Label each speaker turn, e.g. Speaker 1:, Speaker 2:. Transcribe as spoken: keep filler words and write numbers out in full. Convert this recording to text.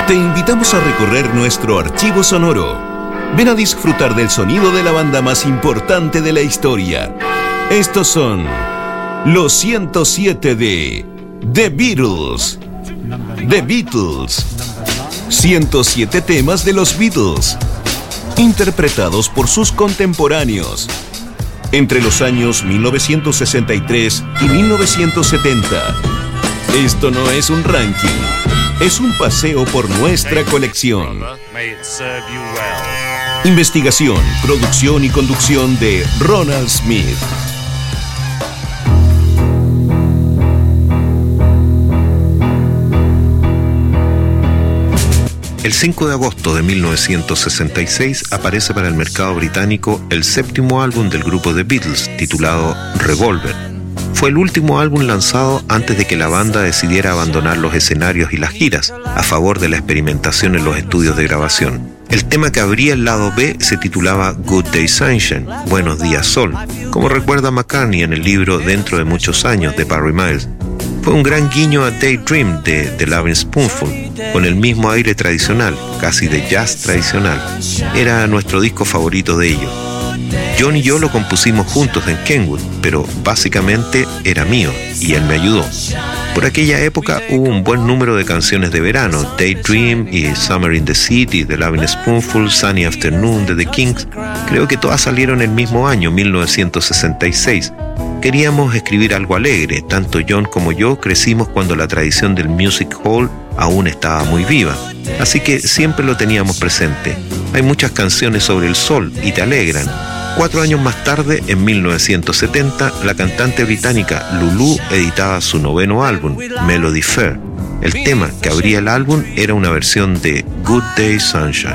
Speaker 1: Te invitamos a recorrer nuestro archivo sonoro. Ven a disfrutar del sonido de la banda más importante de la historia. Estos son los ciento siete de The Beatles. The Beatles. ciento siete temas de los Beatles, interpretados por sus contemporáneos entre los años mil novecientos sesenta y tres y mil novecientos setenta. Esto no es un ranking, es un paseo por nuestra colección. Investigación, producción y conducción de Ronald Smith.
Speaker 2: El cinco de agosto de mil novecientos sesenta y seis aparece para el mercado británico el séptimo álbum del grupo The Beatles, titulado Revolver. Fue el último álbum lanzado antes de que la banda decidiera abandonar los escenarios y las giras, a favor de la experimentación en los estudios de grabación. El tema que abría el lado B se titulaba Good Day Sunshine, Buenos Días Sol, como recuerda McCartney en el libro Dentro de Muchos Años de Barry Miles. Fue un gran guiño a Daydream de The Lovin' Spoonful, con el mismo aire tradicional, casi de jazz tradicional. Era nuestro disco favorito de ellos. John y yo lo compusimos juntos en Kenwood, pero básicamente era mío y él me ayudó. Por aquella época hubo un buen número de canciones de verano, Daydream y Summer in the City, The Lovin' Spoonful, Sunny Afternoon de The Kinks. Creo que todas salieron el mismo año, mil novecientos sesenta y seis. Queríamos escribir algo alegre, tanto John como yo crecimos cuando la tradición del music hall aún estaba muy viva, así que siempre lo teníamos presente. Hay muchas canciones sobre el sol y te alegran. Cuatro años más tarde, en mil novecientos setenta, la cantante británica Lulu editaba su noveno álbum, Melody Fair. El tema que abría el álbum era una versión de Good Day Sunshine.